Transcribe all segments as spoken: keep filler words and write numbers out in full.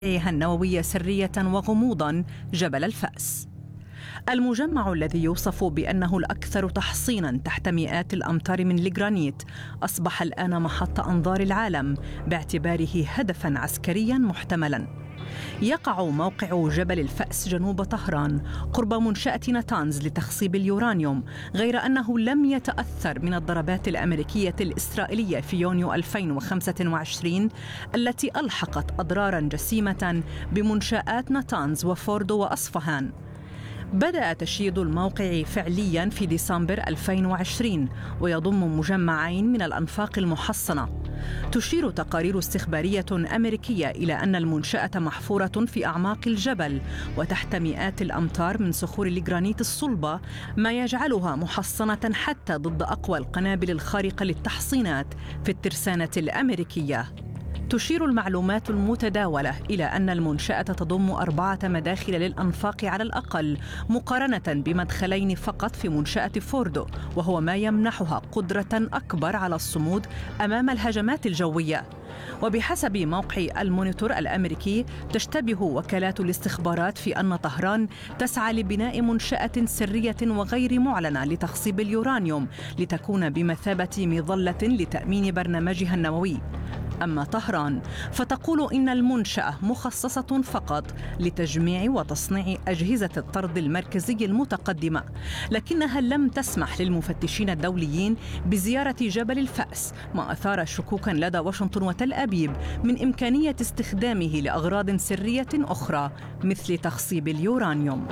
النووية سرية وغموضا جبل الفأس. المجمع الذي يوصف بأنه الأكثر تحصينا تحت مئات الأمتار من الجرانيت أصبح الآن محط أنظار العالم باعتباره هدفا عسكريا محتملا. يقع موقع جبل الفأس جنوب طهران قرب منشأة ناتانز لتخصيب اليورانيوم، غير أنه لم يتأثر من الضربات الأمريكية الإسرائيلية في يونيو ألفين وخمسة وعشرين التي ألحقت أضرارا جسيمة بمنشآت ناتانز وفوردو وأصفهان. بدأ تشييد الموقع فعلياً في ديسمبر ألفين وعشرين ويضم مجمعين من الأنفاق المحصنة. تشير تقارير استخبارية أمريكية إلى أن المنشأة محفورة في أعماق الجبل وتحت مئات الأمتار من صخور الجرانيت الصلبة، ما يجعلها محصنة حتى ضد أقوى القنابل الخارقة للتحصينات في الترسانة الأمريكية. تشير المعلومات المتداولة إلى أن المنشأة تضم أربعة مداخل للأنفاق على الأقل، مقارنة بمدخلين فقط في منشأة فوردو، وهو ما يمنحها قدرة أكبر على الصمود أمام الهجمات الجوية. وبحسب موقع المونيتور الأمريكي، تشتبه وكالات الاستخبارات في أن طهران تسعى لبناء منشأة سرية وغير معلنة لتخصيب اليورانيوم لتكون بمثابة مظلة لتأمين برنامجها النووي. أما طهران فتقول إن المنشأة مخصصة فقط لتجميع وتصنيع أجهزة الطرد المركزي المتقدمة، لكنها لم تسمح للمفتشين الدوليين بزيارة جبل الفأس، ما أثار شكوكا لدى واشنطن وتل أبيب من إمكانية استخدامه لأغراض سرية أخرى مثل تخصيب اليورانيوم.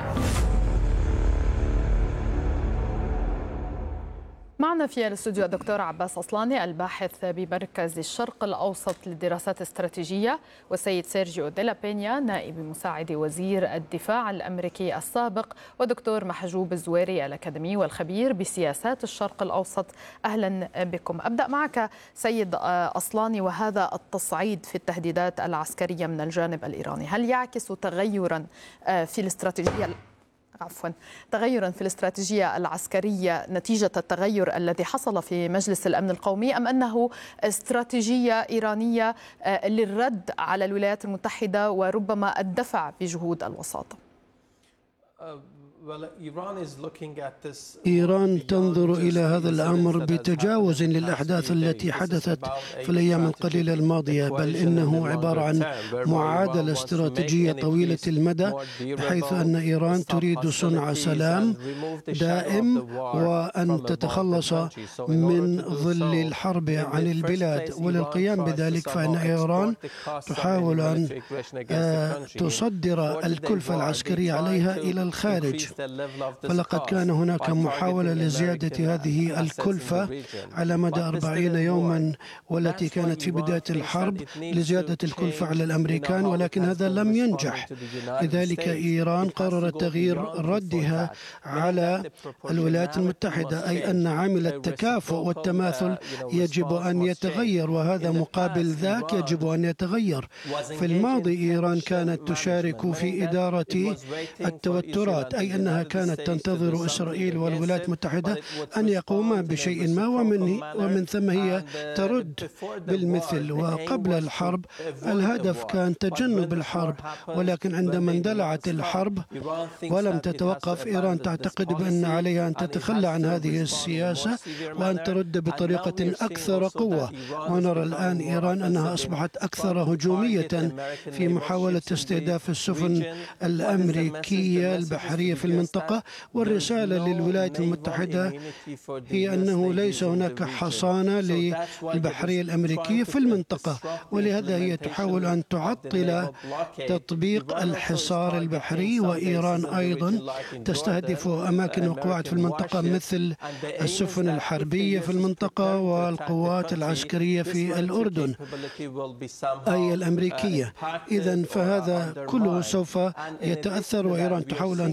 معنا في الاستوديو الدكتور عباس أصلاني الباحث بمركز الشرق الأوسط للدراسات الاستراتيجية، والسيد سيرجيو ديلا بينيا نائب مساعد وزير الدفاع الأمريكي السابق، ودكتور محجوب الزويري الأكاديمي والخبير بسياسات الشرق الأوسط. أهلا بكم. أبدأ معك سيد أصلاني، وهذا التصعيد في التهديدات العسكرية من الجانب الإيراني هل يعكس تغيرا في الاستراتيجية عفوا تغيرا في الاستراتيجية العسكرية نتيجة التغير الذي حصل في مجلس الأمن القومي، أم أنه استراتيجية إيرانية للرد على الولايات المتحدة وربما الدفع بجهود الوساطة؟ إيران تنظر إلى هذا الأمر بتجاوز للأحداث التي حدثت في الأيام القليلة الماضية، بل إنه عبارة عن معادلة استراتيجية طويلة المدى، بحيث أن إيران تريد صنع سلام دائم وأن تتخلص من ظل الحرب عن البلاد. وللقيام بذلك فإن إيران تحاول أن تصدر الكلفة العسكرية عليها إلى الخارج، فلقد كان هناك محاولة لزيادة هذه الكلفة على مدى أربعين يوما، والتي كانت في بداية الحرب لزيادة الكلفة على الأمريكان، ولكن هذا لم ينجح. لذلك إيران قررت تغيير ردها على الولايات المتحدة، أي أن عامل التكافؤ والتماثل يجب أن يتغير، وهذا مقابل ذاك يجب أن يتغير. في الماضي إيران كانت تشارك في إدارة التوترات، أي أنها كانت تنتظر إسرائيل والولايات المتحدة أن يقوما بشيء ما، ومن, ومن ثم هي ترد بالمثل. وقبل الحرب الهدف كان تجنب الحرب، ولكن عندما اندلعت الحرب ولم تتوقف، إيران تعتقد بأن عليها أن تتخلى عن هذه السياسة وأن ترد بطريقة أكثر قوة. ونرى الآن إيران أنها أصبحت أكثر هجومية في محاولة استهداف السفن الأمريكية البحرية في المنطقة. والرسالة للولايات المتحدة هي أنه ليس هناك حصانة للبحرية الأمريكية في المنطقة، ولهذا هي تحاول أن تعطل تطبيق الحصار البحري. وإيران أيضا تستهدف أماكن وقواعد في المنطقة مثل السفن الحربية في المنطقة والقوات العسكرية في الأردن أي الأمريكية. إذن فهذا كله سوف يتأثر، وإيران تحاول أن تقوم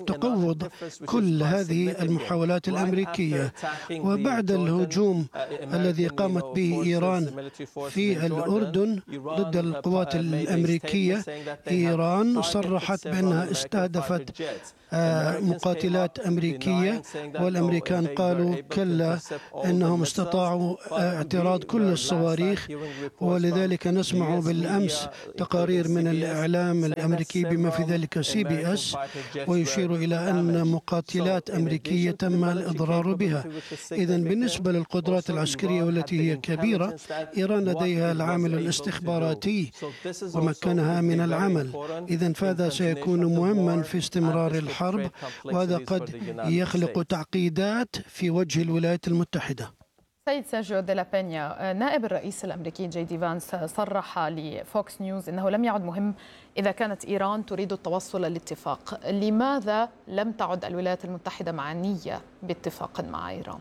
تفاوض كل هذه المحاولات الأمريكية. وبعد الهجوم الذي قامت به إيران في الأردن ضد القوات الأمريكية، إيران صرحت بأنها استهدفت مقاتلات أمريكية، والأمريكان قالوا كلا، إنهم استطاعوا اعتراض كل الصواريخ. ولذلك نسمع بالأمس تقارير من الإعلام الأمريكي بما في ذلك سي بي اس، ويشير إلى أن مقاتلات أمريكية تم الإضرار بها. إذن بالنسبة للقدرات العسكرية والتي هي كبيرة، إيران لديها العامل الاستخباراتي ومكنها من العمل. إذن فهذا سيكون مهما في استمرار الحرب، وهذا قد يخلق تعقيدات في وجه الولايات المتحدة. سيد سيرجيو دي لا بينيا، نائب الرئيس الأمريكي جي دي فانس صرح لفوكس نيوز أنه لم يعد مهم إذا كانت إيران تريد التوصل للاتفاق. لماذا لم تعد الولايات المتحدة معنية باتفاق مع إيران؟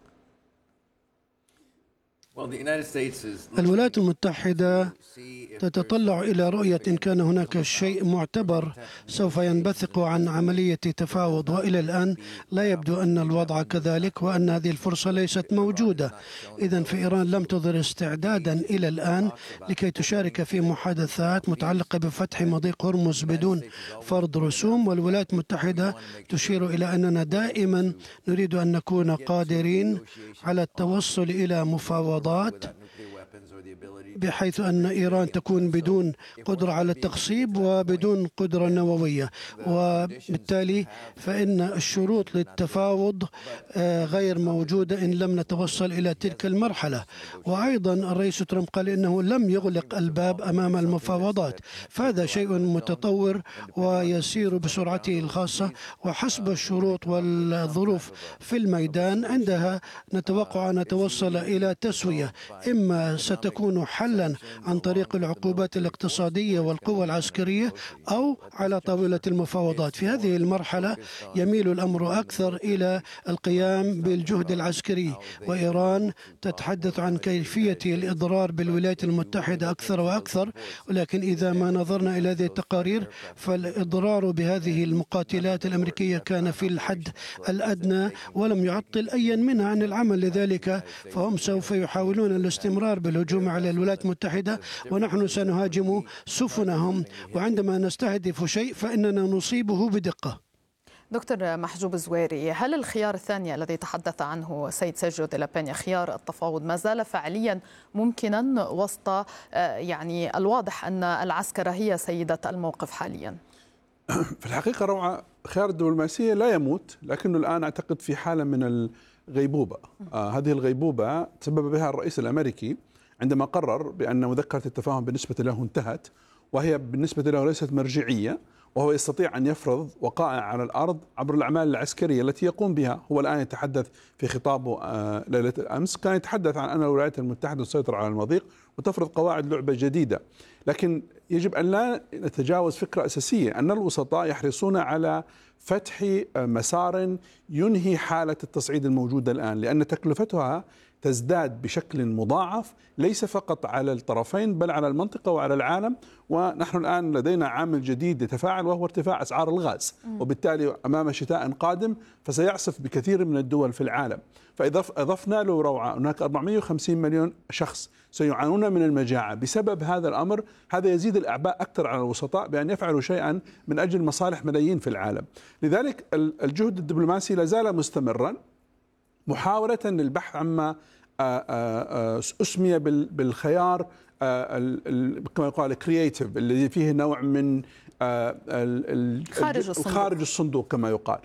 الولايات المتحدة تتطلع إلى رؤية إن كان هناك شيء معتبر سوف ينبثق عن عملية تفاوض، وإلى الآن لا يبدو أن الوضع كذلك وأن هذه الفرصة ليست موجودة. إذن في إيران لم تظهر استعدادا إلى الآن لكي تشارك في محادثات متعلقة بفتح مضيق هرمز بدون فرض رسوم، والولايات المتحدة تشير إلى أننا دائما نريد أن نكون قادرين على التوصل إلى مفاوضات بحيث أن إيران تكون بدون قدرة على التخصيب وبدون قدرة نووية، وبالتالي فإن الشروط للتفاوض غير موجودة إن لم نتوصل إلى تلك المرحلة. وأيضا الرئيس ترامب قال إنه لم يغلق الباب أمام المفاوضات، فهذا شيء متطور ويسير بسرعته الخاصة وحسب الشروط والظروف في الميدان. عندها نتوقع أن نتوصل إلى تسوية، إما ستكون حلا عن طريق العقوبات الاقتصادية والقوى العسكرية أو على طاولة المفاوضات. في هذه المرحلة يميل الأمر أكثر إلى القيام بالجهد العسكري، وإيران تتحدث عن كيفية الإضرار بالولايات المتحدة أكثر وأكثر. ولكن إذا ما نظرنا إلى هذه التقارير فالإضرار بهذه المقاتلات الأمريكية كان في الحد الأدنى ولم يعطل أي منها عن العمل. لذلك فهم سوف يحاولون الاستمرار بالهجوم على الولايات المتحدة، ونحن سنهاجم سفنهم، وعندما نستهدف شيء فإننا نصيبه بدقة. دكتور محجوب زويري، هل الخيار الثاني الذي تحدث عنه السيد سيرجيو دي لا بينيا، خيار التفاوض، ما زال فعليا ممكنا وسط يعني الواضح أن العسكرة هي سيدة الموقف حاليا؟ في الحقيقة روعة، خيار الدبلوماسية لا يموت، لكنه الآن أعتقد في حالة من الغيبوبة. آه هذه الغيبوبة تسبب بها الرئيس الأمريكي عندما قرر بأن مذكرة التفاهم بالنسبة له انتهت، وهي بالنسبة له ليست مرجعية، وهو يستطيع أن يفرض وقائع على الأرض عبر الأعمال العسكرية التي يقوم بها. هو الآن يتحدث في خطابه آه ليلة الأمس، كان يتحدث عن أن الولايات المتحدة تسيطر على المضيق وتفرض قواعد لعبة جديدة. لكن يجب أن لا نتجاوز فكرة أساسية، أن الوسطاء يحرصون على فتح مسار ينهي حالة التصعيد الموجودة الآن، لأن تكلفتها تزداد بشكل مضاعف ليس فقط على الطرفين بل على المنطقة وعلى العالم. ونحن الآن لدينا عامل جديد يتفاعل وهو ارتفاع أسعار الغاز، وبالتالي أمام شتاء قادم فسيعصف بكثير من الدول في العالم. فإذا أضفنا له روعة هناك أربعمئة وخمسين مليون شخص سيعانون من المجاعة بسبب هذا الأمر، هذا يزيد الأعباء أكثر على الوسطاء بأن يفعلوا شيئا من أجل مصالح ملايين في العالم. لذلك الجهد الدبلوماسي لا زال مستمرا، محاولة للبحث عما أسمي بالخيار كما يقال كرياتيف، الذي فيه نوع من خارج الصندوق. خارج الصندوق كما يقال.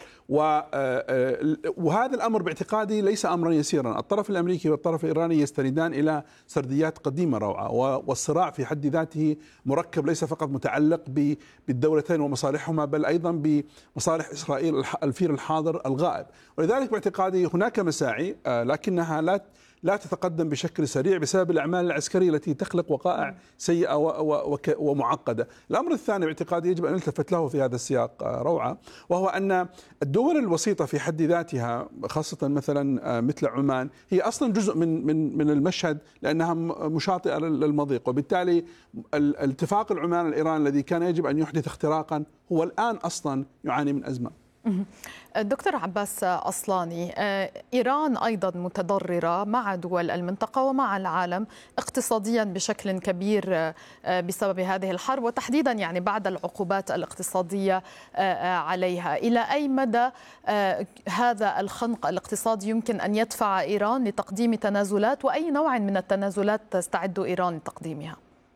وهذا الأمر باعتقادي ليس أمرا يسيرا. الطرف الأمريكي والطرف الإيراني يستندان إلى سرديات قديمة روعة، والصراع في حد ذاته مركب ليس فقط متعلق بالدولتين ومصالحهما بل أيضا بمصالح إسرائيل الفير الحاضر الغائب. ولذلك باعتقادي هناك مساعي لكنها لا لا تتقدم بشكل سريع بسبب الأعمال العسكرية التي تخلق وقائع سيئة ومعقدة. الأمر الثاني باعتقادي يجب أن نلتفت له في هذا السياق روعة، وهو أن الدول الوسيطة في حد ذاتها خاصة مثلا مثل عمان هي أصلا جزء من من من المشهد لأنها مشاطئة للمضيق، وبالتالي الاتفاق العمان الإيراني الذي كان يجب أن يحدث اختراقا هو الآن أصلا يعاني من أزمة. دكتور عباس أصلاني، إيران أيضا متضررة مع دول المنطقة ومع العالم اقتصاديا بشكل كبير بسبب هذه الحرب، وتحديدا يعني بعد العقوبات الاقتصادية عليها. إلى أي مدى هذا الخنق الاقتصادي يمكن أن يدفع إيران لتقديم تنازلات، وأي نوع من التنازلات تستعد إيران لتقديمها؟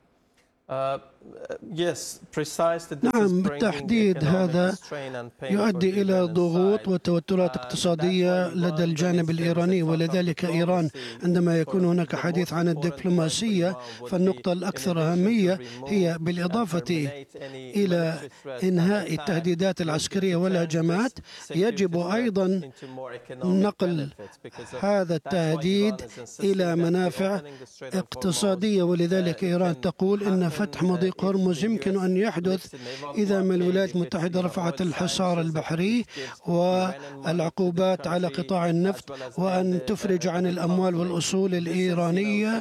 نعم، بالتحديد هذا يؤدي إلى ضغوط وتوترات اقتصادية لدى الجانب الإيراني، ولذلك إيران عندما يكون هناك حديث عن الدبلوماسية فالنقطة الأكثر أهمية هي بالإضافة إلى إنهاء التهديدات العسكرية والهجمات يجب أيضا نقل هذا التهديد إلى منافع اقتصادية، ولذلك إيران تقول إن فتح مضيق هرمز يمكن أن يحدث إذا ما الولايات المتحدة رفعت الحصار البحري والعقوبات على قطاع النفط، وأن تفرج عن الأموال والأصول الإيرانية،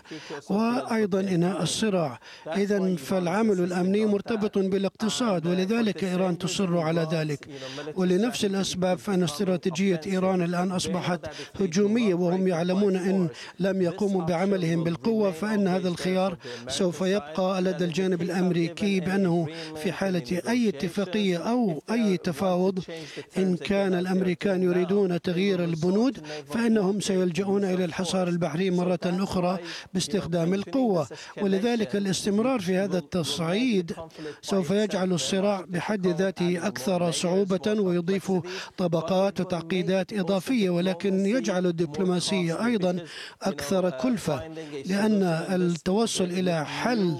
وأيضا إنهاء الصراع. إذن فالعمل الأمني مرتبط بالاقتصاد، ولذلك إيران تصر على ذلك. ولنفس الأسباب فإن استراتيجية إيران الآن أصبحت هجومية، وهم يعلمون إن لم يقوموا بعملهم بالقوة فإن هذا الخيار سوف يبقى لدى الجانب الأمريكي، بأنه في حالة أي اتفاقية أو أي تفاوض إن كان الأمريكان يريدون تغيير البنود فإنهم سيلجؤون إلى الحصار البحري مرة أخرى باستخدام القوة. ولذلك الاستمرار في هذا التصعيد سوف يجعل الصراع بحد ذاته أكثر صعوبة ويضيف طبقات وتعقيدات إضافية، ولكن يجعل الدبلوماسية أيضا أكثر كلفة، لأن التوصل إلى حل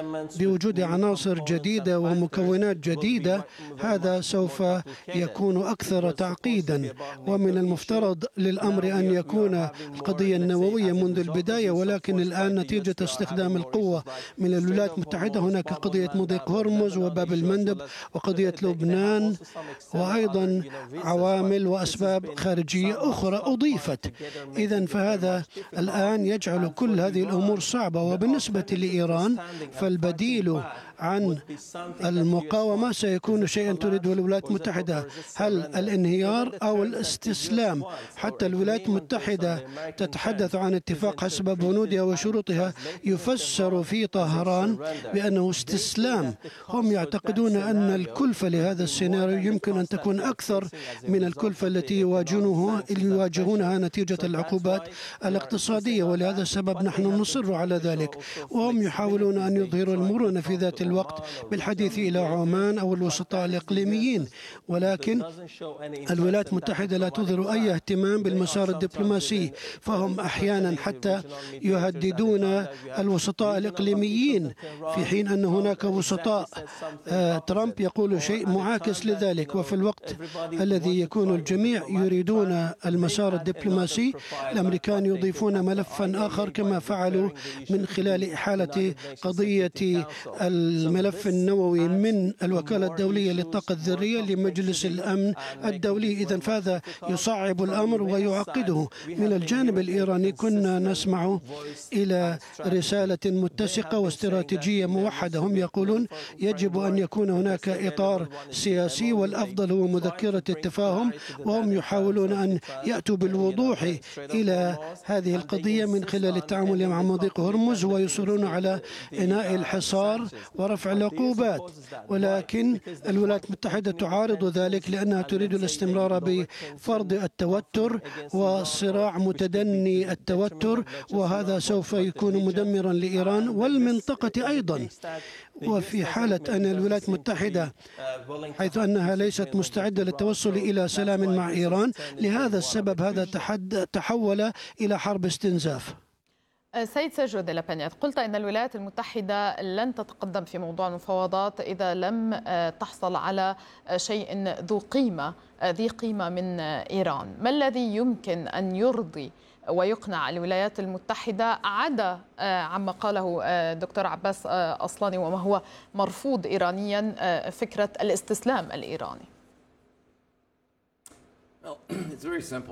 بوجود عناصر جديدة ومكونات جديدة هذا سوف يكون أكثر تعقيدا. ومن المفترض للأمر أن يكون القضية النووية منذ البداية، ولكن الآن نتيجة استخدام القوة من الولايات المتحدة هناك قضية مضيق هرمز وباب المندب وقضية لبنان، وأيضا عوامل وأسباب خارجية أخرى أضيفت. إذن فهذا الآن يجعل كل هذه الأمور صعبة. وبالنسبة لإيران فالبديل عن المقاومة سيكون شيئا تريده الولايات المتحدة، هل الانهيار أو الاستسلام؟ حتى الولايات المتحدة تتحدث عن اتفاق حسب بنودها وشروطها يفسر في طهران بأنه استسلام. هم يعتقدون أن الكلفة لهذا السيناريو يمكن أن تكون أكثر من الكلفة التي يواجهونها يواجهونها نتيجة العقوبات الاقتصادية، ولهذا السبب نحن نصر على ذلك. وهم يحاولون أن يظهروا المرونة في ذات الوقت بالحديث إلى عمان أو الوسطاء الإقليميين، ولكن الولايات المتحدة لا تظهر أي اهتمام بالمسار الدبلوماسي، فهم أحيانا حتى يهددون الوسطاء الإقليميين، في حين أن هناك وسطاء آه ترامب يقول شيء معاكس لذلك. وفي الوقت الذي يكون الجميع يريدون المسار الدبلوماسي الأمريكان يضيفون ملفا آخر كما فعلوا من خلال إحالة قضية الملف النووي من الوكالة الدولية للطاقة الذرية لمجلس الأمن الدولي. إذن فهذا يصعب الأمر ويعقده. من الجانب الإيراني كنا نسمع إلى رسالة متسقة واستراتيجية موحدة. هم يقولون يجب أن يكون هناك إطار سياسي والأفضل هو مذكرة التفاهم، وهم يحاولون أن يأتوا بالوضوح إلى هذه القضية من خلال التعامل مع مضيق هرمز، ويصرون على إنهاء الحصار ورفع العقوبات. ولكن الولايات المتحدة تعارض ذلك لأنها تريد الاستمرار بفرض التوتر وصراع متدني التوتر، وهذا سوف يكون مدمرا لإيران والمنطقة أيضا. وفي حالة أن الولايات المتحدة حيث أنها ليست مستعدة للتوصل إلى سلام مع إيران، لهذا السبب هذا تحول إلى حرب استنزاف. سيد سيرجيو دي لا بينيا، قلت أن الولايات المتحدة لن تتقدم في موضوع المفاوضات إذا لم تحصل على شيء ذو قيمة ذي قيمة من إيران. ما الذي يمكن أن يرضي ويقنع الولايات المتحدة عدا عما قاله دكتور عباس أصلاني وما هو مرفوض إيرانيا، فكرة الاستسلام الإيراني؟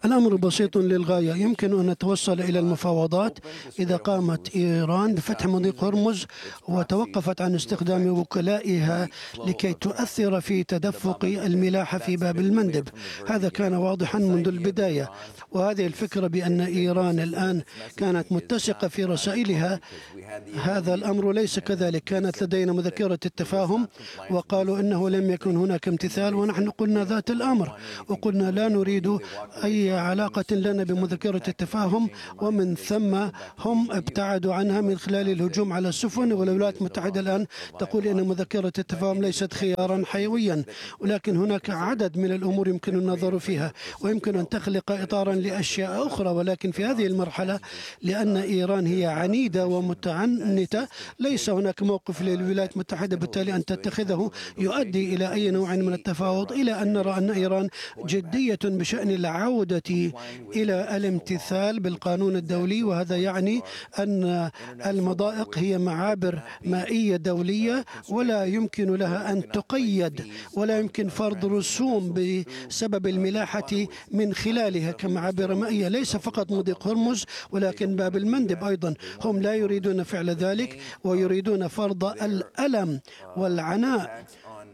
الأمر بسيط للغاية. يمكن أن نتوصل إلى المفاوضات إذا قامت إيران بفتح مضيق هرمز وتوقفت عن استخدام وكلائها لكي تؤثر في تدفق الملاحة في باب المندب. هذا كان واضحا منذ البداية، وهذه الفكرة بأن إيران الآن كانت متسقة في رسائلها، هذا الأمر ليس كذلك. كانت لدينا مذكرة التفاهم وقالوا إنه لم يكن هناك امتثال، ونحن قلنا ذات الأمر وقلنا لا نريد أي علاقة لنا بمذكرة التفاهم، ومن ثم هم ابتعدوا عنها من خلال الهجوم على السفن. والولايات المتحدة الآن تقول إن مذكرة التفاهم ليست خيارا حيويا، ولكن هناك عدد من الأمور يمكن النظر فيها ويمكن أن تخلق إطارا لأشياء أخرى. ولكن في هذه المرحلة لأن إيران هي عنيدة ومتعنتة ليس هناك موقف للولايات المتحدة بالتالي أن تتخذه يؤدي إلى أي نوع من التفاوض، إلى أن نرى أن إيران جدية بشأن العودة إلى الامتثال بالقانون الدولي. وهذا يعني أن المضائق هي معابر مائية دولية ولا يمكن لها أن تقيد ولا يمكن فرض رسوم بسبب الملاحة من خلالها كمعابر مائية. ليس فقط مضيق هرمز ولكن باب المندب أيضا هم لا يريدون فعل ذلك، ويريدون فرض الألم والعناء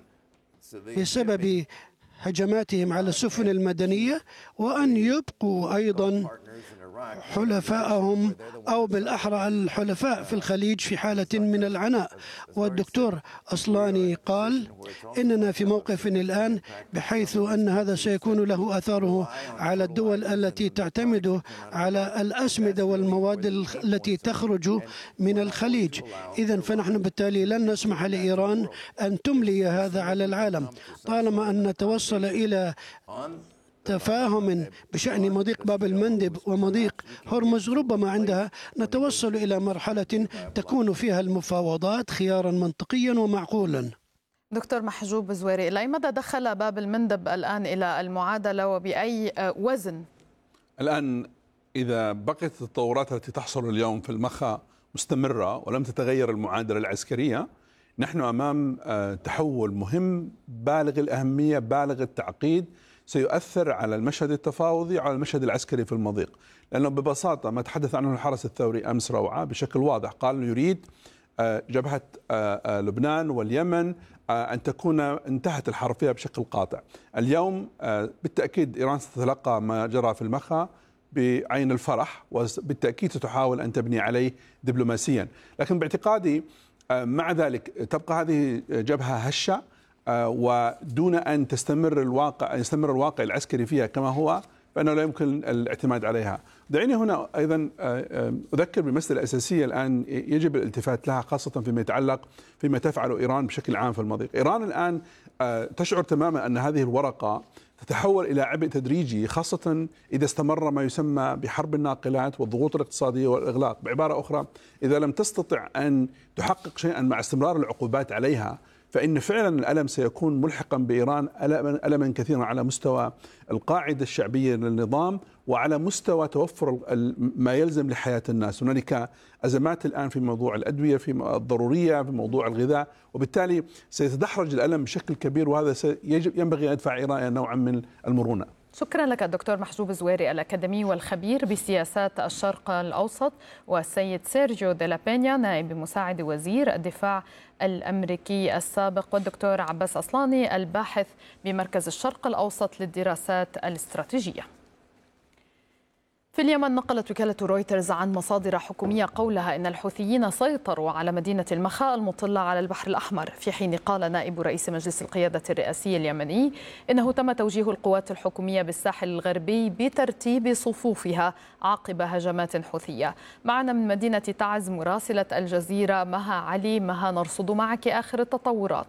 بسبب هجماتهم على السفن المدنية، وأن يبقوا أيضا حلفائهم أو بالأحرى الحلفاء في الخليج في حالة من العناء. والدكتور أصلاني قال إننا في موقف الآن بحيث أن هذا سيكون له أثاره على الدول التي تعتمد على الأسمدة والمواد التي تخرج من الخليج. إذن فنحن بالتالي لن نسمح لإيران أن تملي هذا على العالم. طالما أن نتوصل إلى تفاهم بشأن مضيق باب المندب ومضيق هرمز، ربما عندها نتوصل إلى مرحلة تكون فيها المفاوضات خيارا منطقيا ومعقولا. دكتور محجوب زويري، إلى أي مدى دخل باب المندب الآن إلى المعادلة وبأي وزن؟ الآن إذا بقيت التطورات التي تحصل اليوم في المخا مستمرة ولم تتغير المعادلة العسكرية، نحن أمام تحول مهم بالغ الأهمية بالغ التعقيد سيؤثر على المشهد التفاوضي وعلى المشهد العسكري في المضيق. لأنه ببساطة ما تحدث عنه الحرس الثوري أمس روعة بشكل واضح، قال يريد جبهة لبنان واليمن أن تكون انتهت الحرب فيها بشكل قاطع. اليوم بالتأكيد إيران ستتلقى ما جرى في المخا بعين الفرح، وبالتأكيد ستحاول أن تبني عليه دبلوماسيا، لكن باعتقادي مع ذلك تبقى هذه جبهة هشة ودون أن تستمر الواقع يستمر الواقع العسكري فيها كما هو، فإنه لا يمكن الاعتماد عليها. دعيني هنا أيضا أذكر بمسألة أساسية الآن يجب الالتفات لها، خاصة فيما يتعلق فيما تفعله إيران بشكل عام في المضيق. إيران الآن تشعر تماما أن هذه الورقة تتحول إلى عبء تدريجي، خاصة إذا استمر ما يسمى بحرب الناقلات والضغوط الاقتصادية والإغلاق. بعبارة أخرى، إذا لم تستطع أن تحقق شيئا مع استمرار العقوبات عليها، فإن فعلا الألم سيكون ملحقا بإيران ألما كثيرا على مستوى القاعدة الشعبية للنظام وعلى مستوى توفر ما يلزم لحياة الناس. هنالك أزمات الآن في موضوع الأدوية، في الضرورية، في موضوع الغذاء، وبالتالي سيتدحرج الألم بشكل كبير، وهذا يجب ينبغي أن يدفع إيران نوعا من المرونة. شكرا لك الدكتور محجوب زويري الأكاديمي والخبير بسياسات الشرق الأوسط، والسيد سيرجيو ديلا بينيا نائب مساعد وزير الدفاع الأمريكي السابق، والدكتور عباس أصلاني الباحث بمركز الشرق الأوسط للدراسات الاستراتيجية. في اليمن نقلت وكالة رويترز عن مصادر حكومية قولها إن الحوثيين سيطروا على مدينة المخا المطلة على البحر الأحمر، في حين قال نائب رئيس مجلس القيادة الرئاسي اليمني إنه تم توجيه القوات الحكومية بالساحل الغربي بترتيب صفوفها عقب هجمات حوثية. معنا من مدينة تعز مراسلة الجزيرة مها علي. مها، نرصد معك آخر التطورات.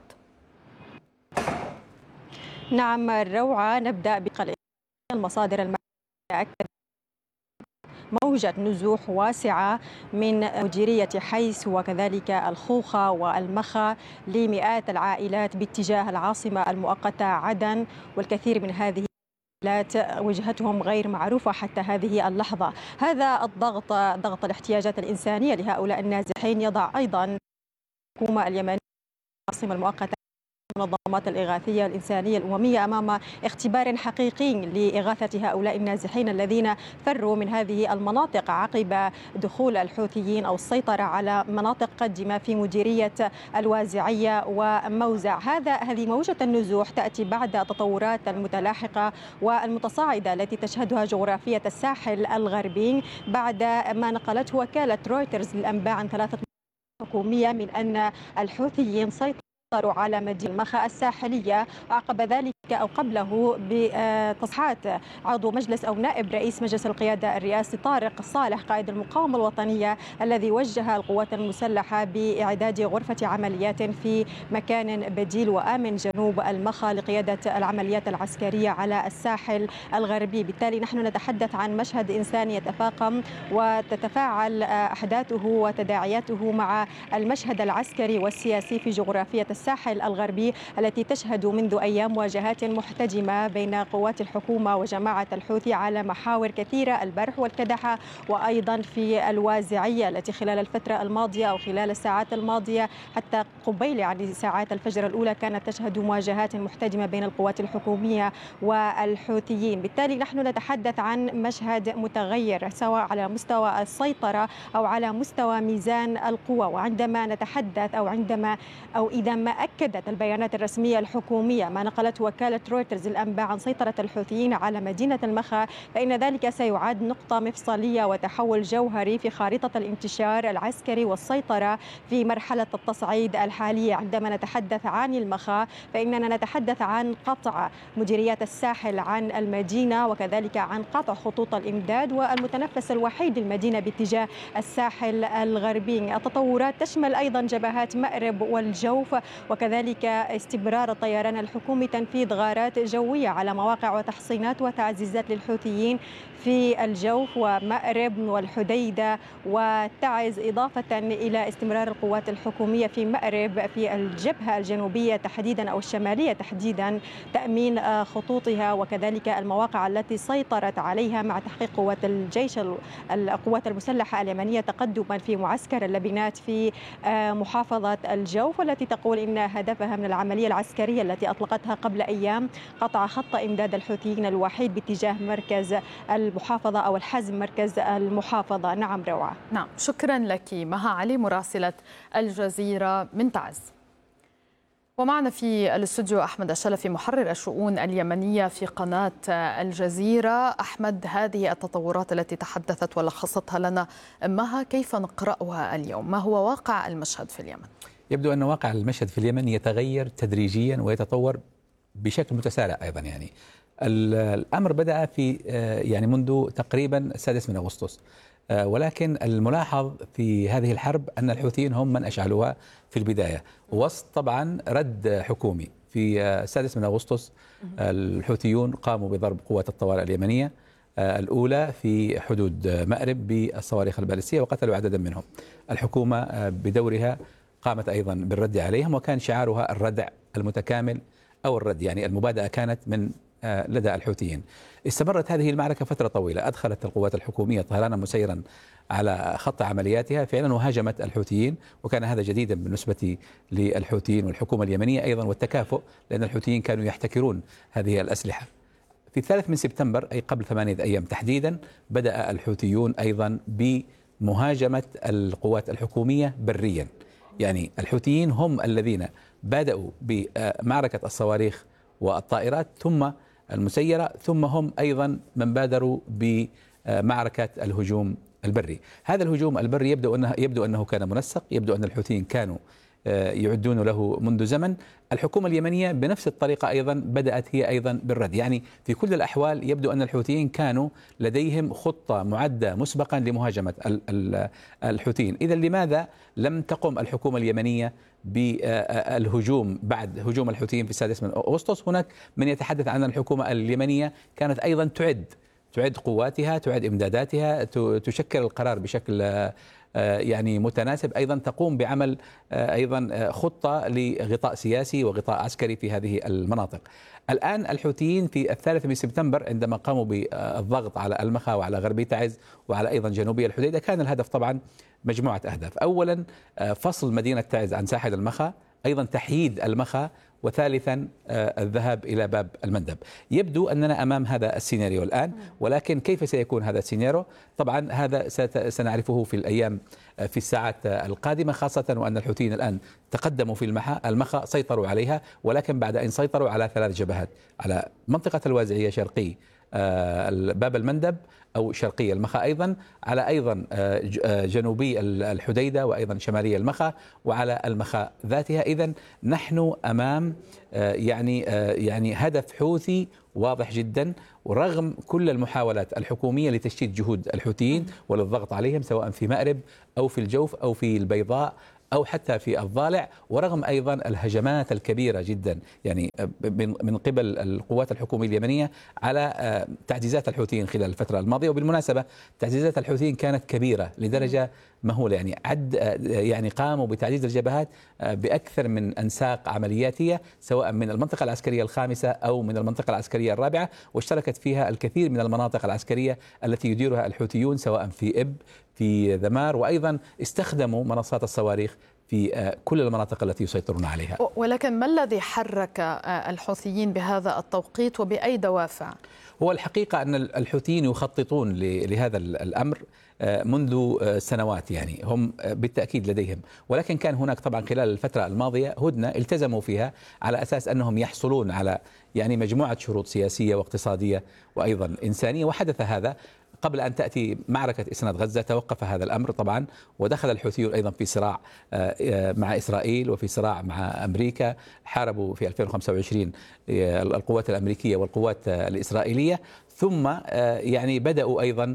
نعم روعة، نبدأ بقلع المصادر المعلومات موجة نزوح واسعة من مديرية حيس وكذلك الخوخة والمخا لمئات العائلات باتجاه العاصمة المؤقتة عدن، والكثير من هذه العائلات وجهتهم غير معروفة حتى هذه اللحظة. هذا الضغط ضغط الاحتياجات الإنسانية لهؤلاء النازحين يضع أيضا الحكومة اليمنية العاصمة المؤقتة المنظمات الإغاثية الإنسانية الأممية أمام اختبار حقيقي لإغاثة هؤلاء النازحين الذين فروا من هذه المناطق عقب دخول الحوثيين أو السيطرة على مناطق قدمة في مديرية الوازعية وموزع. هذا هذه موجة النزوح تأتي بعد التطورات المتلاحقة والمتصاعدة التي تشهدها جغرافية الساحل الغربي بعد ما نقلته وكالة رويترز للأنباء عن ثلاثة حكومية من أن الحوثيين سيطروا على مدينة المخا الساحلية، وعقب ذلك أو قبله بتصحات عضو مجلس أو نائب رئيس مجلس القيادة الرئاسي طارق صالح قائد المقاومة الوطنية الذي وجه القوات المسلحة بإعداد غرفة عمليات في مكان بديل وآمن جنوب المخا لقيادة العمليات العسكرية على الساحل الغربي. بالتالي نحن نتحدث عن مشهد إنساني يتفاقم وتتفاعل أحداثه وتداعياته مع المشهد العسكري والسياسي في جغرافية الساحل الغربي التي تشهد منذ أيام مواجهات محتدمة بين قوات الحكومة وجماعة الحوثي على محاور كثيرة، البرح والكدحة، وأيضا في الوازعية التي خلال الفترة الماضية أو خلال الساعات الماضية حتى قبيل يعني ساعات الفجر الأولى كانت تشهد مواجهات محتدمة بين القوات الحكومية والحوثيين. بالتالي نحن نتحدث عن مشهد متغير سواء على مستوى السيطرة أو على مستوى ميزان القوى. وعندما نتحدث أو عندما أو إذا ما أكدت البيانات الرسمية الحكومية ما نقلته وكالة رويترز الأنباء عن سيطرة الحوثيين على مدينة المخا، فإن ذلك سيعد نقطة مفصلية وتحول جوهري في خارطة الانتشار العسكري والسيطرة في مرحلة التصعيد الحالية. عندما نتحدث عن المخا فإننا نتحدث عن قطع مديريات الساحل عن المدينة وكذلك عن قطع خطوط الإمداد والمتنفس الوحيد للمدينة باتجاه الساحل الغربي. التطورات تشمل أيضا جبهات مأرب والجوف وكذلك استمرار الطيران الحكومي تنفيذ غارات جوية على مواقع وتحصينات وتعزيزات للحوثيين في الجوف ومأرب والحديدة وتعز، إضافة إلى استمرار القوات الحكومية في مأرب في الجبهة الجنوبية تحديدا أو الشمالية تحديدا تأمين خطوطها وكذلك المواقع التي سيطرت عليها مع تحقيق قوات الجيش القوات المسلحة اليمنية تقدما في معسكر اللبنات في محافظة الجوف، والتي تقول إن هدفها من العملية العسكرية التي أطلقتها قبل أيام قطع خط إمداد الحوثيين الوحيد باتجاه مركز المحافظة أو الحزم مركز المحافظة. نعم روعة. نعم، شكرا لك مها علي مراسلة الجزيرة من تعز. ومعنا في الاستوديو أحمد الشلفي محرر الشؤون اليمنية في قناة الجزيرة. أحمد، هذه التطورات التي تحدثت ولخصتها لنا مها كيف نقرأها اليوم؟ ما هو واقع المشهد في اليمن؟ يبدو أن واقع المشهد في اليمن يتغير تدريجيا ويتطور بشكل متسارع أيضا. يعني الأمر بدأ في يعني منذ تقريبا السادس من أغسطس، ولكن الملاحظ في هذه الحرب أن الحوثيين هم من أشعلوها في البداية وسط طبعا رد حكومي. في السادس من أغسطس الحوثيون قاموا بضرب قوات الطوارئ اليمنية الأولى في حدود مأرب بالصواريخ البالستية وقتلوا عددا منهم. الحكومة بدورها قامت أيضا بالرد عليهم، وكان شعارها الردع المتكامل أو الرد، يعني المبادئة كانت من لدى الحوثيين. استمرت هذه المعركة فترة طويلة، أدخلت القوات الحكومية طيرانا مسيرا على خط عملياتها فعلا وهاجمت الحوثيين، وكان هذا جديدا بالنسبة للحوثيين والحكومة اليمنية أيضا والتكافؤ، لأن الحوثيين كانوا يحتكرون هذه الأسلحة. في الثالث من سبتمبر أي قبل ثمانية أيام تحديدا بدأ الحوثيون أيضا بمهاجمة القوات الحكومية بريا. يعني الحوثيين هم الذين بدأوا بمعركة الصواريخ والطائرات ثم المسيرة، ثم هم أيضا من بادروا بمعركة الهجوم البري. هذا الهجوم البري يبدو أنه, يبدو أنه كان منسق، يبدو أن الحوثيين كانوا يعدون له منذ زمن. الحكومة اليمنية بنفس الطريقة أيضا بدأت هي أيضا بالرد. يعني في كل الأحوال يبدو أن الحوثيين كانوا لديهم خطة معدة مسبقا لمهاجمة الحوثيين. إذا لماذا لم تقم الحكومة اليمنية بالهجوم بعد هجوم الحوثيين في السادس من أغسطس؟ هناك من يتحدث عن الحكومة اليمنية كانت أيضا تعد تعد قواتها، تعد إمداداتها، تشكل القرار بشكل يعني متناسب، أيضا تقوم بعمل أيضا خطة لغطاء سياسي وغطاء عسكري في هذه المناطق. الآن الحوثيين في الثالث من سبتمبر عندما قاموا بالضغط على المخا وعلى غربي تعز وعلى أيضا جنوبي الحديدة، كان الهدف طبعا مجموعة أهداف. أولا فصل مدينة تعز عن ساحل المخا، أيضا تحييد المخا، وثالثا الذهاب إلى باب المندب. يبدو أننا أمام هذا السيناريو الآن، ولكن كيف سيكون هذا السيناريو؟ طبعا هذا سنعرفه في الأيام في الساعات القادمة، خاصة وأن الحوثيين الآن تقدموا في المخا المخا سيطروا عليها، ولكن بعد أن سيطروا على ثلاث جبهات: على منطقة الوازعية شرقي باب المندب أو شرقي المخا، أيضا على أيضا جنوبي الحديدة، وأيضا شمالي المخا، وعلى المخا ذاتها. إذن نحن أمام يعني يعني هدف حوثي واضح جدا، ورغم كل المحاولات الحكومية لتشتيت جهود الحوثيين وللضغط عليهم سواء في مأرب أو في الجوف أو في البيضاء أو حتى في الضالع، ورغم أيضا الهجمات الكبيرة جدا يعني من قبل القوات الحكومية اليمنية على تعزيزات الحوثيين خلال الفترة الماضية. وبالمناسبة تعزيزات الحوثيين كانت كبيرة لدرجة مهولة، يعني عد يعني قاموا بتعزيز الجبهات بأكثر من أنساق عملياتية، سواء من المنطقة العسكرية الخامسة أو من المنطقة العسكرية الرابعة، واشتركت فيها الكثير من المناطق العسكرية التي يديرها الحوثيون سواء في إب في ذمار، وأيضا استخدموا منصات الصواريخ في كل المناطق التي يسيطرون عليها. ولكن ما الذي حرك الحوثيين بهذا التوقيت وبأي دوافع؟ هو الحقيقة أن الحوثيين يخططون لهذا الأمر منذ سنوات، يعني هم بالتأكيد لديهم، ولكن كان هناك طبعا خلال الفترة الماضية هدنة التزموا فيها على أساس أنهم يحصلون على يعني مجموعة شروط سياسية واقتصادية وأيضا إنسانية، وحدث هذا قبل أن تأتي معركة إسناد غزة. توقف هذا الأمر طبعا، ودخل الحوثيون أيضا في صراع مع إسرائيل وفي صراع مع أمريكا. حاربوا في ألفين وخمسة وعشرين القوات الأمريكية والقوات الإسرائيلية، ثم يعني بدأوا أيضا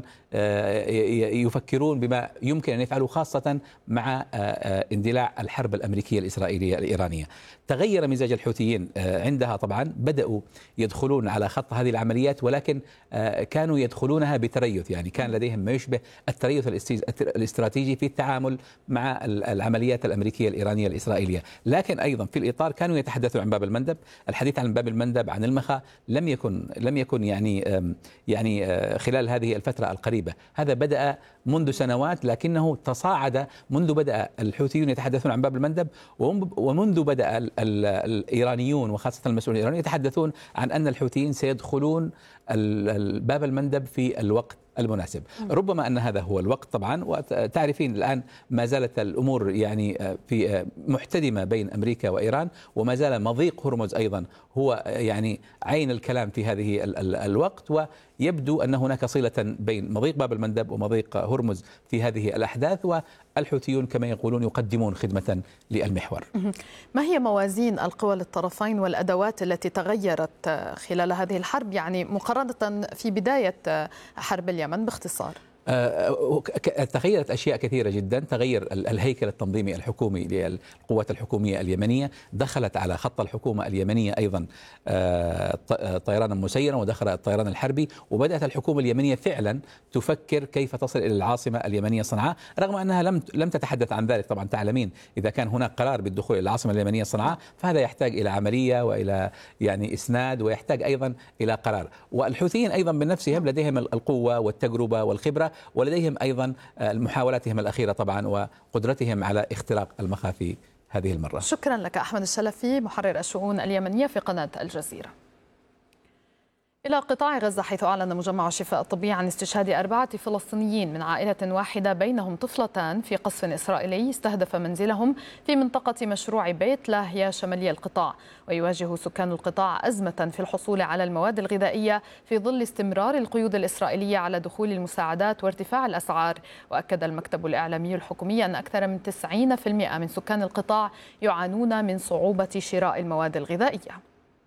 يفكرون بما يمكن أن يفعلوا، خاصة مع اندلاع الحرب الأمريكية الإسرائيلية الإيرانية. تغير مزاج الحوثيين عندها، طبعا بدأوا يدخلون على خط هذه العمليات، ولكن كانوا يدخلونها بتريث، يعني كان لديهم ما يشبه التريث الاستراتيجي في التعامل مع العمليات الأمريكية الإيرانية الإسرائيلية. لكن أيضا في الإطار كانوا يتحدثوا عن باب المندب. الحديث عن باب المندب عن المخا لم يكن لم يكن يعني يعني خلال هذه الفترة القريبة، هذا بدأ منذ سنوات، لكنه تصاعد منذ بدأ الحوثيون يتحدثون عن باب المندب، ومنذ بدأ الإيرانيون وخاصة المسؤولين الإيرانيين يتحدثون عن أن الحوثيين سيدخلون باب المندب في الوقت المناسب. ربما أن هذا هو الوقت طبعا، وتعرفين الآن ما زالت الأمور يعني في محتدمة بين أمريكا وإيران، وما زال مضيق هرمز أيضا هو يعني عين الكلام في هذه الوقت، ويبدو أن هناك صلة بين مضيق باب المندب ومضيق هرمز في هذه الأحداث، والحوثيون كما يقولون يقدمون خدمة للمحور. ما هي موازين القوى للطرفين والأدوات التي تغيرت خلال هذه الحرب، يعني مقارنة في بداية حرب اليمن باختصار؟ تغيرت أشياء كثيرة جدا. تغير الهيكل التنظيمي الحكومي للقوات الحكومية اليمنية، دخلت على خط الحكومة اليمنية أيضا طيرانا مسيرا ودخل الطيران الحربي، وبدأت الحكومة اليمنية فعلا تفكر كيف تصل إلى العاصمة اليمنية صنعاء، رغم أنها لم لم تتحدث عن ذلك. طبعا تعلمين إذا كان هناك قرار بالدخول إلى العاصمة اليمنية صنعاء فهذا يحتاج إلى عملية وإلى يعني إسناد، ويحتاج أيضا إلى قرار. والحوثيين أيضا بنفسهم لديهم القوة والتجربة والخبرة، ولديهم أيضا محاولاتهم الأخيرة طبعا وقدرتهم على اختراق المخافي هذه المرة. شكرا لك أحمد الشلفي، محرر الشؤون اليمنية في قناة الجزيرة. إلى قطاع غزة، حيث أعلن مجمع الشفاء الطبي عن استشهاد أربعة فلسطينيين من عائلة واحدة بينهم طفلتان في قصف إسرائيلي استهدف منزلهم في منطقة مشروع بيت لاهيا شمالي القطاع. ويواجه سكان القطاع أزمة في الحصول على المواد الغذائية في ظل استمرار القيود الإسرائيلية على دخول المساعدات وارتفاع الأسعار. وأكد المكتب الإعلامي الحكومي أن أكثر من تسعين بالمئة من سكان القطاع يعانون من صعوبة شراء المواد الغذائية.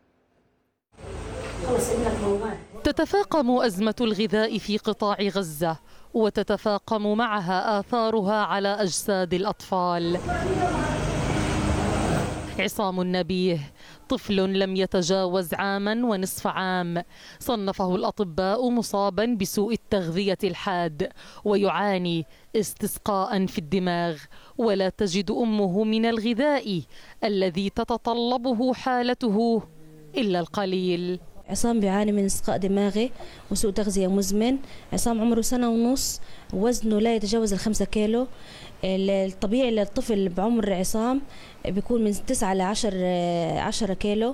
تتفاقم أزمة الغذاء في قطاع غزة، وتتفاقم معها آثارها على أجساد الأطفال. عصام النبيه طفل لم يتجاوز عاما ونصف عام، صنفه الأطباء مصابا بسوء التغذية الحاد، ويعاني استسقاء في الدماغ، ولا تجد أمه من الغذاء الذي تتطلبه حالته إلا القليل. عصام بيعاني من إسقاء دماغي وسوء تغذية مزمن. عصام عمره سنة ونص، وزنه لا يتجاوز الخمسة كيلو. الطبيعي للطفل بعمر عصام بيكون من تسعة لعشر عشرة كيلو.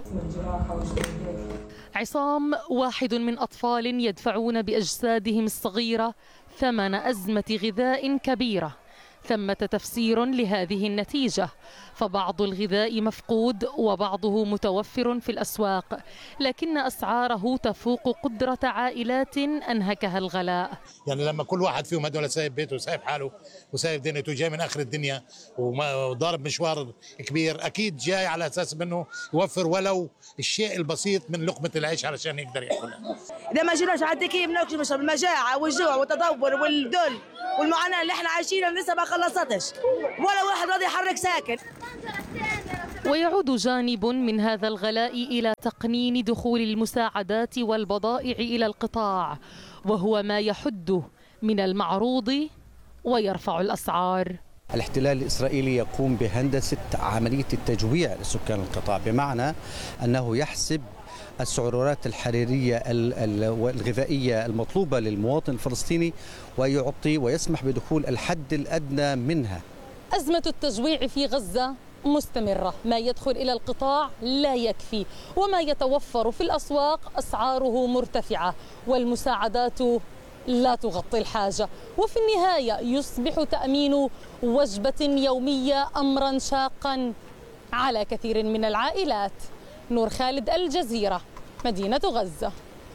عصام واحد من أطفال يدفعون بأجسادهم الصغيرة ثمن أزمة غذاء كبيرة. ثمة تفسير لهذه النتيجة، فبعض الغذاء مفقود وبعضه متوفر في الأسواق، لكن أسعاره تفوق قدرة عائلات أنهكها الغلاء. يعني لما كل واحد فيهم هدول سايب بيته وسايب حاله وسايب دنيته وجاي من آخر الدنيا وضارب مشوار كبير، أكيد جاي على أساس منه يوفر ولو الشيء البسيط من لقمة العيش علشان يقدر ياكلها. إذا ما جيناش على التكييف بناكل بسبب المجاعة والجوع والتدور والذل والمعاناة اللي احنا عايشينها لسه ما خلصتش، ولا واحد راضي يحرك ساكن. ويعود جانب من هذا الغلاء إلى تقنين دخول المساعدات والبضائع إلى القطاع، وهو ما يحد من المعروض ويرفع الأسعار. الاحتلال الإسرائيلي يقوم بهندسة عملية التجويع لسكان القطاع، بمعنى أنه يحسب السعرات الحرارية والغذائية المطلوبة للمواطن الفلسطيني ويعطي ويسمح بدخول الحد الأدنى منها. أزمة التجويع في غزة مستمرة، ما يدخل إلى القطاع لا يكفي، وما يتوفر في الأسواق أسعاره مرتفعة، والمساعدات لا تغطي الحاجة، وفي النهاية يصبح تأمين وجبة يومية أمرا شاقا على كثير من العائلات. نور خالد، الجزيرة، مدينة غزة.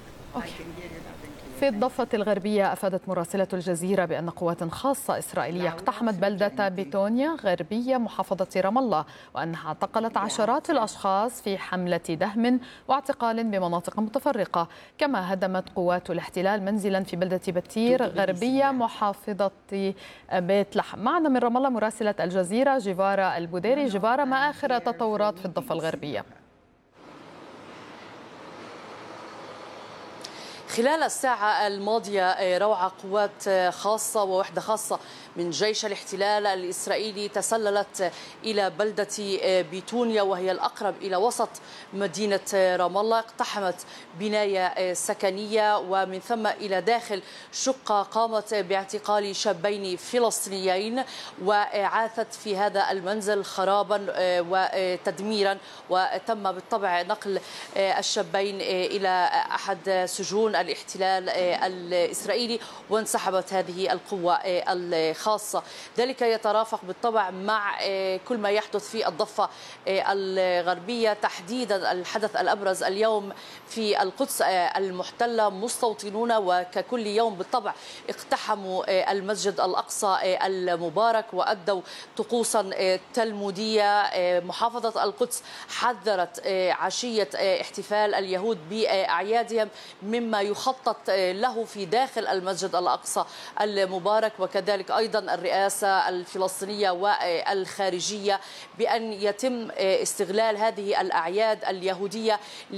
في الضفة الغربية أفادت مراسلة الجزيرة بأن قوات خاصة إسرائيلية اقتحمت بلدة بيتونيا غربية محافظة رام الله، وأنها اعتقلت عشرات الأشخاص في حملة دهم واعتقال بمناطق متفرقة. كما هدمت قوات الاحتلال منزلا في بلدة بتير غربية محافظة بيت لحم. معنا من رام الله مراسلة الجزيرة جيفارا البوديري. جيفارا، ما آخر التطورات في الضفة الغربية؟ خلال الساعة الماضية روعة قوات خاصة ووحدة خاصة من جيش الاحتلال الإسرائيلي تسللت إلى بلدة بيتونيا، وهي الأقرب إلى وسط مدينة رام الله. اقتحمت بناية سكنية ومن ثم إلى داخل شقة قامت باعتقال شابين فلسطينيين، وعاثت في هذا المنزل خرابا وتدميرا، وتم بالطبع نقل الشابين إلى أحد سجون الاحتلال الإسرائيلي، وانسحبت هذه القوة الخاصة. ذلك يترافق بالطبع مع كل ما يحدث في الضفة الغربية، تحديدا الحدث الأبرز اليوم في القدس المحتلة. مستوطنون وككل يوم بالطبع اقتحموا المسجد الأقصى المبارك وأدوا طقوسا تلمودية. محافظة القدس حذرت عشية احتفال اليهود بأعيادهم مما يخطط له في داخل المسجد الأقصى المبارك، وكذلك أيضا الرئاسة الفلسطينية والخارجية بأن يتم استغلال هذه الأعياد اليهودية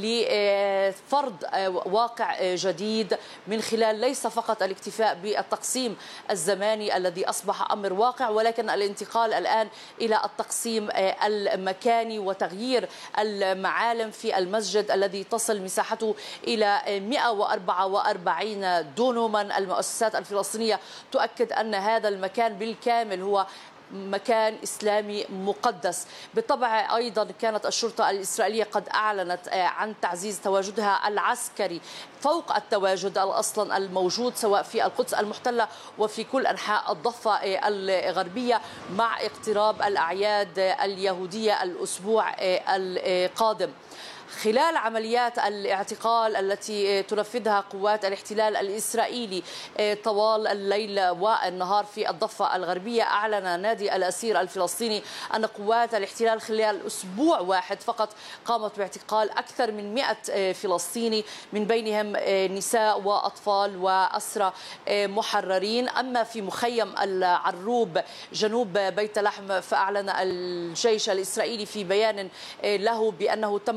لفرض واقع جديد من خلال ليس فقط الاكتفاء بالتقسيم الزماني الذي أصبح أمر واقع، ولكن الانتقال الآن إلى التقسيم المكاني وتغيير المعالم في المسجد الذي تصل مساحته إلى مئة وأربعة وأربعين دونما. المؤسسات الفلسطينية تؤكد أن هذا المكان بالكامل هو مكان إسلامي مقدس. بالطبع أيضا كانت الشرطة الإسرائيلية قد أعلنت عن تعزيز تواجدها العسكري فوق التواجد أصلا الموجود سواء في القدس المحتلة وفي كل أنحاء الضفة الغربية مع اقتراب الأعياد اليهودية الأسبوع القادم. خلال عمليات الاعتقال التي تنفذها قوات الاحتلال الإسرائيلي طوال الليل والنهار في الضفة الغربية، أعلن نادي الأسير الفلسطيني أن قوات الاحتلال خلال أسبوع واحد فقط قامت باعتقال أكثر من مئة فلسطيني، من بينهم نساء وأطفال وأسرى محررين. أما في مخيم العروب جنوب بيت لحم فأعلن الجيش الإسرائيلي في بيان له بأنه تم اعتقال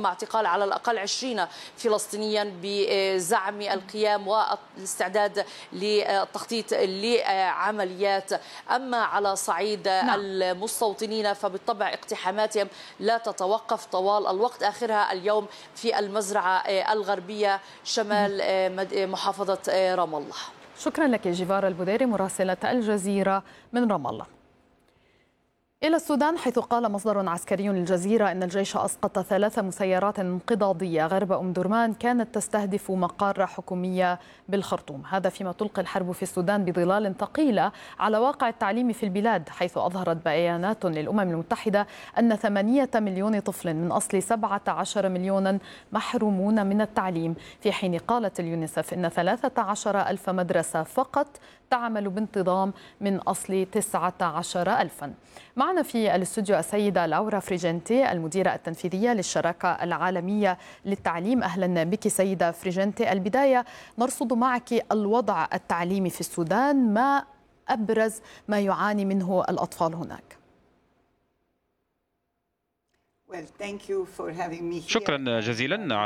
على الأقل عشرين فلسطينيا بزعم القيام والاستعداد للتخطيط لعمليات. أما على صعيد نعم. المستوطنين فبالطبع اقتحاماتهم لا تتوقف طوال الوقت، آخرها اليوم في المزرعة الغربية شمال محافظة رام الله. شكرا لك جيفارا البديري مراسلة الجزيرة من رام الله. إلى السودان، حيث قال مصدر عسكري للجزيرة أن الجيش أسقط ثلاث مسيرات انقضاضية غرب أم درمان كانت تستهدف مقار حكومية بالخرطوم، هذا فيما تلقي الحرب في السودان بظلال ثقيلة على واقع التعليم في البلاد، حيث أظهرت بيانات للأمم المتحدة أن ثمانية مليون طفل من أصل سبعة عشر مليونا محرومون من التعليم، في حين قالت اليونيسف أن ثلاثة عشر ألف مدرسة فقط تعمل بانتظام من أصل تسعة عشر ألفا. معنا في الاستوديو السيدة لورا فريجنتي المديرة التنفيذية للشراكة العالمية للتعليم. أهلا بك سيدة فريجنتي. البداية نرصد معك الوضع التعليمي في السودان، ما أبرز ما يعاني منه الأطفال هناك؟ شكرا جزيلا